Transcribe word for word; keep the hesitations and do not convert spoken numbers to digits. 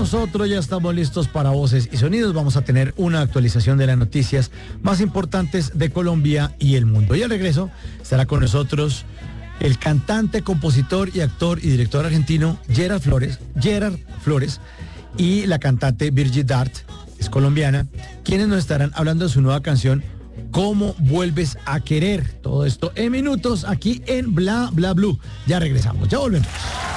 nosotros, ya estamos listos para Voces y Sonidos. Vamos a tener una actualización de las noticias más importantes de Colombia y el mundo. Y al regreso estará con nosotros el cantante, compositor y actor y director argentino Gerard Flores, Gerard Flores, y la cantante Virgie Dart, es colombiana, quienes nos estarán hablando de su nueva canción ¿Cómo vuelves a querer? Todo esto en minutos aquí en Bla Bla Blue. Ya regresamos, ya volvemos.